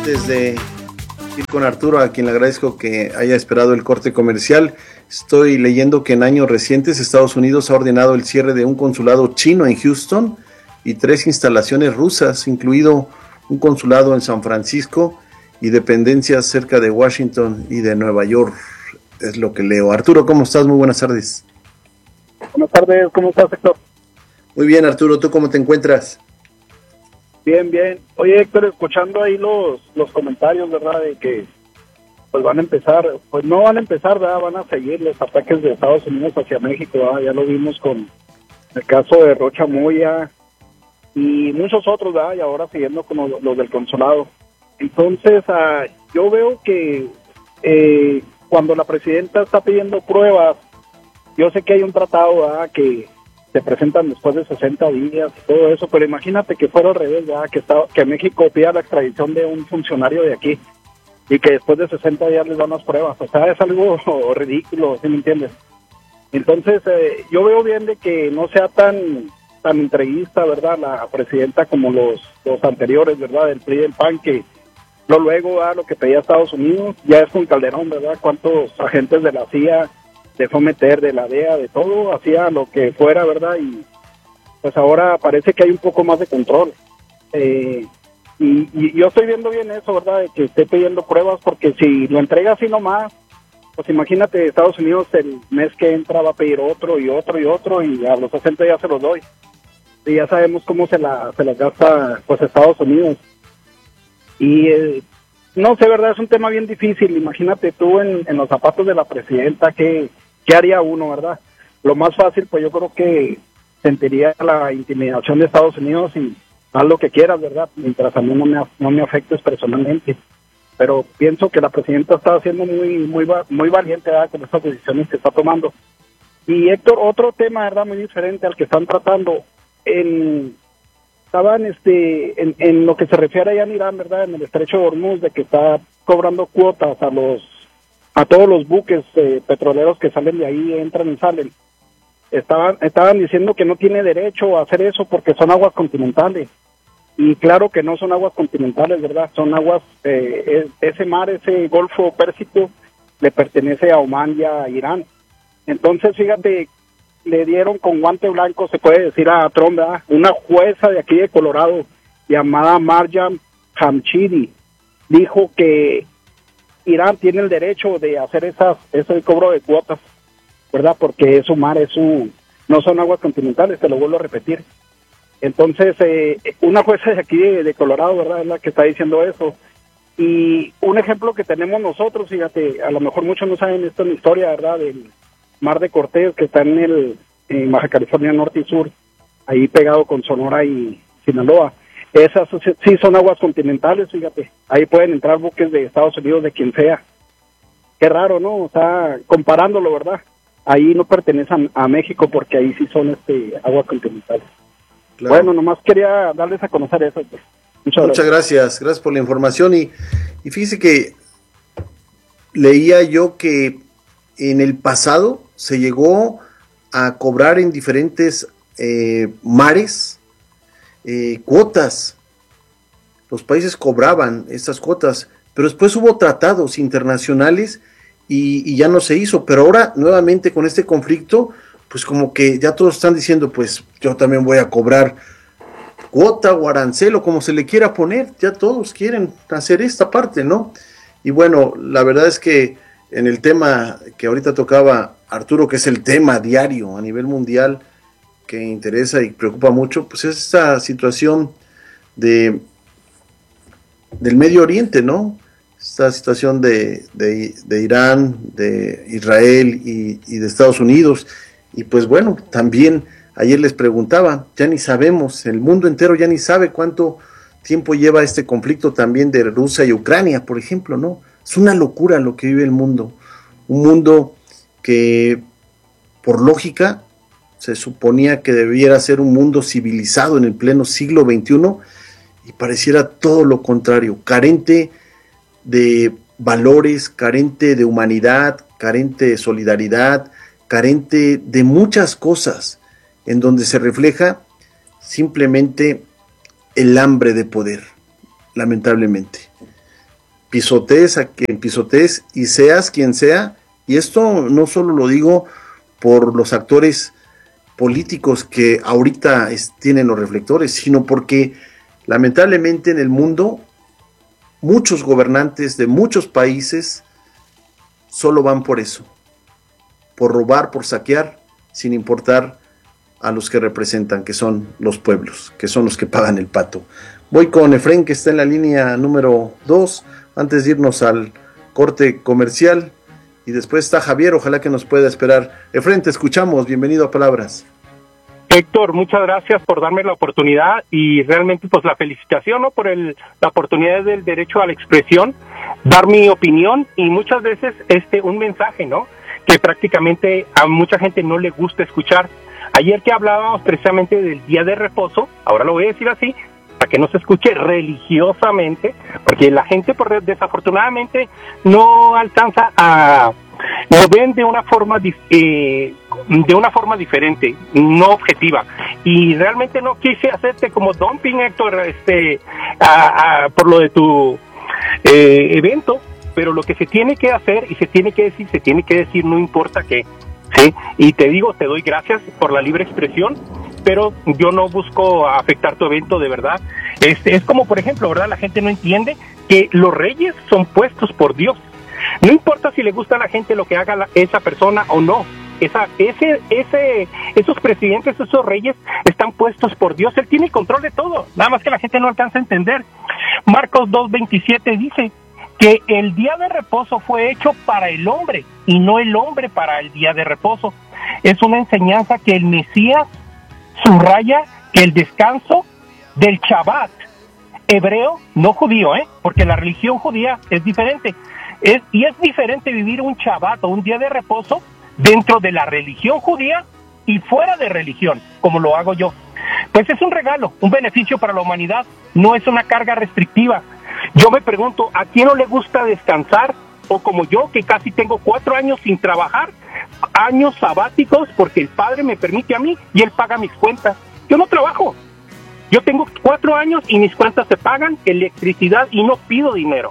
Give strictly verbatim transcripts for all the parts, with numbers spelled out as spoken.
Antes de ir con Arturo, a quien le agradezco que haya esperado el corte comercial, estoy leyendo que en años recientes Estados Unidos ha ordenado el cierre de un consulado chino en Houston y tres instalaciones rusas, incluido un consulado en San Francisco y dependencias cerca de Washington y de Nueva York. Es lo que leo. Arturo, ¿cómo estás? Muy buenas tardes. Buenas tardes, ¿cómo estás, Héctor? Muy bien, Arturo, ¿tú cómo te encuentras? Bien, bien. Oye, Héctor, escuchando ahí los los comentarios, ¿verdad? De que pues van a empezar, pues no van a empezar, ¿verdad? Van a seguir los ataques de Estados Unidos hacia México, ¿verdad? Ya lo vimos con el caso de Rocha Moya y muchos otros, ¿verdad? Y ahora siguiendo con los, los del consulado. Entonces, uh, yo veo que eh, cuando la presidenta está pidiendo pruebas, yo sé que hay un tratado, ¿verdad? Que se presentan después de sesenta días y todo eso, pero imagínate que fuera al revés, ¿verdad? Que, está, que México pida la extradición de un funcionario de aquí y que después de sesenta días les dan las pruebas. O sea, es algo ridículo, ¿sí me entiendes? Entonces, eh, yo veo bien de que no sea tan tan entreguista, ¿verdad? La presidenta como los, los anteriores, ¿verdad? Del P R I y del P A N, que lo luego, ¿verdad? Lo que pedía Estados Unidos, ya es con Calderón, ¿verdad? Cuántos agentes de la C I A dejó meter, de la D E A, de todo, hacía lo que fuera, ¿verdad? Y pues ahora parece que hay un poco más de control. Eh, y, y yo estoy viendo bien eso, ¿verdad? De que esté pidiendo pruebas, porque si lo entrega así nomás, pues imagínate, Estados Unidos el mes que entra va a pedir otro y otro y otro, y a los sesenta ya se los doy. Y ya sabemos cómo se, la, se las gasta, pues, Estados Unidos. Y eh, no sé, ¿verdad? Es un tema bien difícil. Imagínate tú en, en los zapatos de la presidenta, ¿qué, qué haría uno, verdad? Lo más fácil, pues yo creo que sentiría la intimidación de Estados Unidos y haz lo que quieras, ¿verdad? Mientras a mí no me, no me afectes personalmente. Pero pienso que la presidenta está siendo muy muy muy valiente, ¿verdad? Con estas decisiones que está tomando. Y Héctor, otro tema, ¿verdad? Muy diferente al que están tratando. En, estaban este en, en lo que se refiere allá en Irán, ¿verdad? En el estrecho de Hormuz, de que está cobrando cuotas a los a todos los buques eh, petroleros que salen de ahí, entran y salen. Estaban estaban diciendo que no tiene derecho a hacer eso porque son aguas continentales. Y claro que no son aguas continentales, ¿verdad? Son aguas, eh, ese mar, ese Golfo Pérsico, le pertenece a Omán y a Irán. Entonces, fíjate, le dieron con guante blanco, se puede decir, a Trump, ¿verdad? Una jueza de aquí de Colorado, llamada Marjan Hamchidi, dijo que Irán tiene el derecho de hacer esas ese cobro de cuotas, ¿verdad? Porque es su mar, es su, no son aguas continentales, te lo vuelvo a repetir. Entonces, eh, una jueza de aquí de, de Colorado, ¿verdad? Es la que está diciendo eso. Y un ejemplo que tenemos nosotros, fíjate, a lo mejor muchos no saben esto en la historia, ¿verdad? Del Mar de Cortés, que está en el en Baja California Norte y Sur, ahí pegado con Sonora y Sinaloa. Esas sí son aguas continentales, fíjate. Ahí pueden entrar buques de Estados Unidos, de quien sea. Qué raro, ¿no? O sea, comparándolo, ¿verdad? Ahí no pertenecen a México porque ahí sí son este aguas continentales. Claro. Bueno, nomás quería darles a conocer eso. Pues. Muchas, Muchas gracias. gracias, gracias por la información. Y, y fíjese que leía yo que en el pasado se llegó a cobrar en diferentes eh, mares eh, cuotas. Los países cobraban estas cuotas, pero después hubo tratados internacionales y, y ya no se hizo. Pero ahora, nuevamente con este conflicto, pues como que ya todos están diciendo, pues yo también voy a cobrar cuota o arancel o como se le quiera poner, ya todos quieren hacer esta parte, ¿no? Y bueno, la verdad es que en el tema que ahorita tocaba Arturo, que es el tema diario a nivel mundial que interesa y preocupa mucho, pues es esta situación de del Medio Oriente, ¿no? Esta situación de, de, de Irán, de Israel y, y de Estados Unidos. Y pues bueno, también ayer les preguntaba, ya ni sabemos, el mundo entero ya ni sabe cuánto tiempo lleva este conflicto también de Rusia y Ucrania, por ejemplo, ¿no? Es una locura lo que vive el mundo, un mundo que por lógica se suponía que debiera ser un mundo civilizado en el pleno siglo veintiuno y pareciera todo lo contrario, carente de valores, carente de humanidad, carente de solidaridad, carente de muchas cosas, en donde se refleja simplemente el hambre de poder, lamentablemente. pisotees a quien pisotees y seas quien sea, y esto no solo lo digo por los actores políticos que ahorita es, tienen los reflectores, sino porque lamentablemente en el mundo muchos gobernantes de muchos países solo van por eso, por robar, por saquear, sin importar a los que representan, que son los pueblos, que son los que pagan el pato. Voy con Efraín, que está en la línea número dos, antes de irnos al corte comercial, y después está Javier, ojalá que nos pueda esperar. Efraín, te escuchamos, bienvenido a Palabras. Héctor, muchas gracias por darme la oportunidad y realmente pues la felicitación, ¿no? Por el, la oportunidad del derecho a la expresión, dar mi opinión y muchas veces este un mensaje, ¿no? Que prácticamente a mucha gente no le gusta escuchar. Ayer que hablábamos precisamente del día de reposo, ahora lo voy a decir así, para que no se escuche religiosamente, porque la gente por desafortunadamente no alcanza a, lo ven de una forma eh, de una forma diferente, no objetiva, y realmente no quise hacerte como dumping, Héctor, este, a, a, por lo de tu eh, evento, pero lo que se tiene que hacer y se tiene que decir, se tiene que decir, no importa qué, ¿sí? Y te digo, te doy gracias por la libre expresión, pero yo no busco afectar tu evento de verdad. Este, es como, por ejemplo, ¿verdad? La gente no entiende que los reyes son puestos por Dios. No importa si le gusta a la gente lo que haga la, esa persona o no. Esa, ese, ese, esos presidentes, esos reyes están puestos por Dios. Él tiene el control de todo. Nada más que la gente no alcanza a entender. Marcos dos veintisiete dice que el día de reposo fue hecho para el hombre y no el hombre para el día de reposo. Es una enseñanza que el Mesías subraya que el descanso del Shabbat hebreo, no judío, ¿eh? Porque la religión judía es diferente. Es, y es diferente vivir un Shabbat o un día de reposo dentro de la religión judía y fuera de religión, como lo hago yo. Pues es un regalo, un beneficio para la humanidad, no es una carga restrictiva. Yo me pregunto, ¿a quién no le gusta descansar? O como yo, que casi tengo cuatro años sin trabajar, años sabáticos, porque el Padre me permite a mí y Él paga mis cuentas. Yo no trabajo. Yo tengo cuatro años y mis cuentas se pagan, electricidad, y no pido dinero.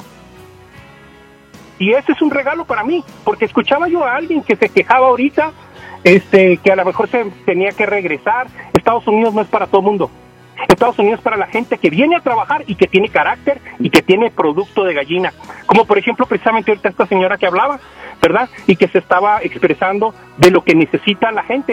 Y ese es un regalo para mí, porque escuchaba yo a alguien que se quejaba ahorita, este, que a lo mejor se tenía que regresar. Estados Unidos no es para todo mundo. Estados Unidos es para la gente que viene a trabajar y que tiene carácter y que tiene producto de gallina. Como por ejemplo precisamente ahorita esta señora que hablaba, ¿verdad? Y que se estaba expresando de lo que necesita la gente.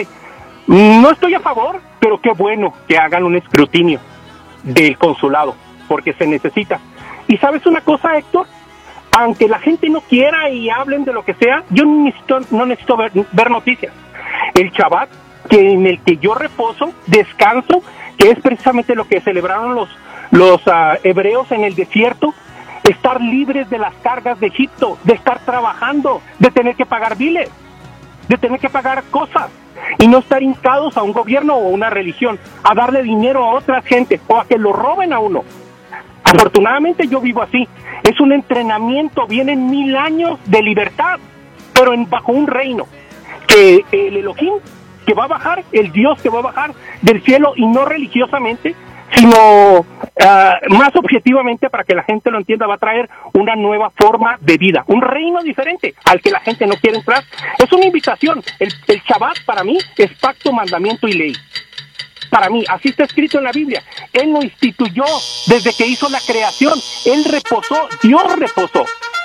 No estoy a favor, pero qué bueno que hagan un escrutinio del consulado, porque se necesita. Y ¿sabes una cosa, Héctor? Aunque la gente no quiera y hablen de lo que sea, yo no necesito, no necesito ver, ver noticias. El Shabbat, que en el que yo reposo, descanso, que es precisamente lo que celebraron los, los uh, hebreos en el desierto, estar libres de las cargas de Egipto, de estar trabajando, de tener que pagar biles, de tener que pagar cosas, y no estar hincados a un gobierno o a una religión, a darle dinero a otras gentes, o a que lo roben a uno. Afortunadamente yo vivo así. Es un entrenamiento, vienen mil años de libertad, pero en, bajo un reino, que el Elohim, que va a bajar, el Dios que va a bajar del cielo, y no religiosamente, sino uh, más objetivamente, para que la gente lo entienda, va a traer una nueva forma de vida, un reino diferente al que la gente no quiere entrar. Es una invitación. El, el Shabbat para mí es pacto, mandamiento y ley. Para mí, así está escrito en la Biblia. Él lo instituyó desde que hizo la creación. Él reposó, Dios reposó.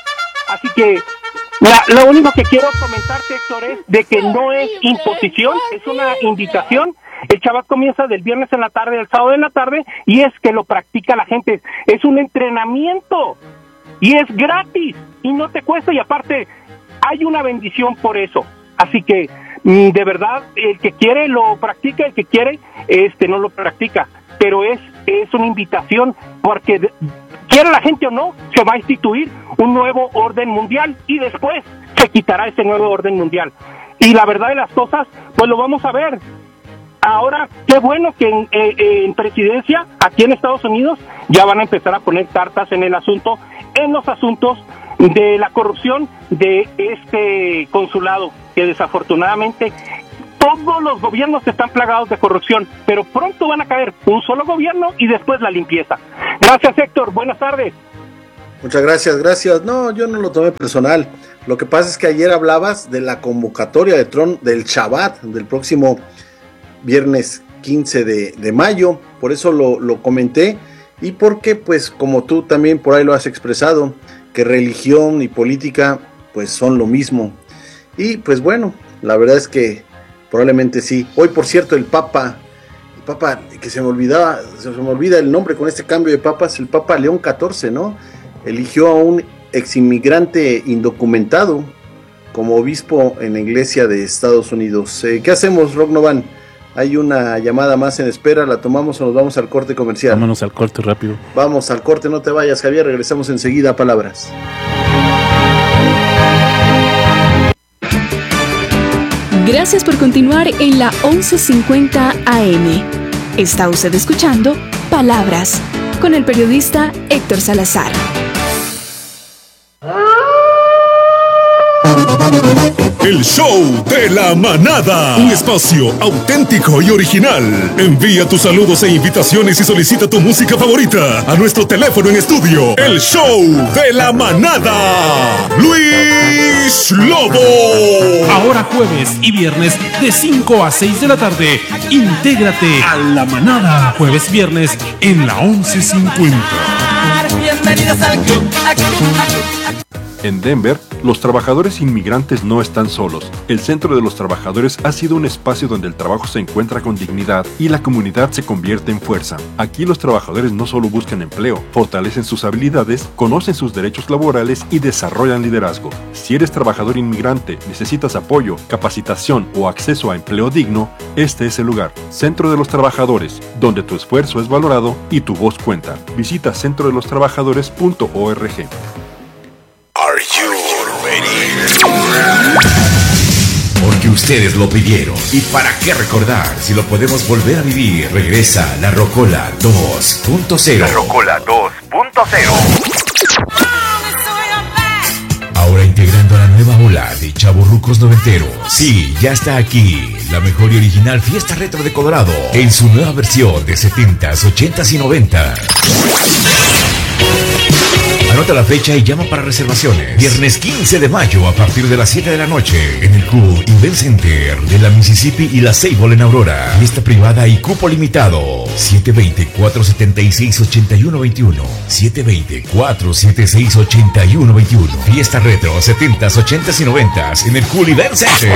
Así que la, lo único que quiero comentarte, Héctor, es de que no es imposición, es una invitación. El Shabbat comienza del viernes en la tarde, del sábado en la tarde, y es que lo practica la gente. Es un entrenamiento y es gratis y no te cuesta, y aparte hay una bendición por eso. Así que de verdad, el que quiere lo practica, el que quiere este no lo practica, pero es es una invitación, porque de, quiera la gente o no, se va a instituir un nuevo orden mundial y después se quitará ese nuevo orden mundial. Y la verdad de las cosas, pues lo vamos a ver. Ahora, qué bueno que en, eh, en presidencia, aquí en Estados Unidos, ya van a empezar a poner cartas en el asunto, en los asuntos de la corrupción de este consulado, que desafortunadamente todos los gobiernos están plagados de corrupción, pero pronto van a caer un solo gobierno y después la limpieza. Gracias, Héctor. Buenas tardes. Muchas gracias, gracias. No, yo no lo tomé personal. Lo que pasa es que ayer hablabas de la convocatoria de Tron del Shabbat, del próximo viernes quince de, de mayo. Por eso lo, lo comenté. Y porque, pues, como tú también por ahí lo has expresado, que religión y política, pues, son lo mismo. Y, pues, bueno, la verdad es que probablemente sí. Hoy, por cierto, el Papa, el Papa, que se me olvidaba, se me olvida el nombre con este cambio de papas, el Papa León catorce, ¿no? Eligió a un exinmigrante indocumentado como obispo en la iglesia de Estados Unidos. Eh, ¿Qué hacemos, Rock Novan? Hay una llamada más en espera, ¿la tomamos o nos vamos al corte comercial? Vámonos al corte rápido. Vamos al corte, no te vayas, Javier, regresamos enseguida a Palabras. Gracias por continuar en la once cincuenta A M. Está usted escuchando Palabras con el periodista Héctor Salazar. El show de la manada. Un espacio auténtico y original. Envía tus saludos e invitaciones y solicita tu música favorita a nuestro teléfono en estudio. El show de la manada. Luis Lobo. Ahora jueves y viernes de cinco a seis de la tarde. Intégrate a la manada. Jueves, viernes en la once cincuenta. Bienvenidos al club, al club, al club. En Denver, los trabajadores inmigrantes no están solos. El Centro de los Trabajadores ha sido un espacio donde el trabajo se encuentra con dignidad y la comunidad se convierte en fuerza. Aquí los trabajadores no solo buscan empleo, fortalecen sus habilidades, conocen sus derechos laborales y desarrollan liderazgo. Si eres trabajador inmigrante, necesitas apoyo, capacitación o acceso a empleo digno, este es el lugar. Centro de los Trabajadores, donde tu esfuerzo es valorado y tu voz cuenta. Visita centro de los trabajadores punto org. Are you ready? Porque ustedes lo pidieron. ¿Y para qué recordar si lo podemos volver a vivir? Regresa la Rocola dos punto cero. La Rocola dos punto cero. Ahora integrando a la nueva ola de chavorrucos noventeros. Sí, ya está aquí la mejor y original fiesta retro de Colorado en su nueva versión de setentas, ochentas y noventas. Anota la fecha y llama para reservaciones. Viernes quince de mayo a partir de las siete de la noche en el Cool Event Center de la Mississippi y la Sable en Aurora. Fiesta privada y cupo limitado. siete dos cero, cuatro siete seis, ocho uno dos uno. siete dos cero, cuatro siete seis, ocho uno dos uno. Fiesta retro setentas, ochentas y noventas en el Cool Event Center.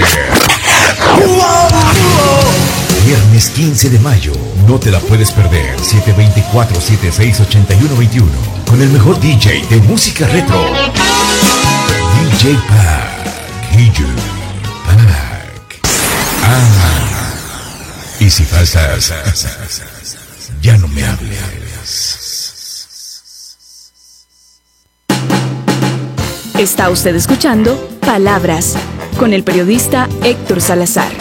Viernes quince de mayo. No te la puedes perder. siete dos cero, cuatro siete seis, ocho uno dos uno. Con el mejor D J de música retro. D J Pack. D J Pack. Ah. Y si faltas, ya no me hables. Está usted escuchando Palabras con el periodista Héctor Salazar.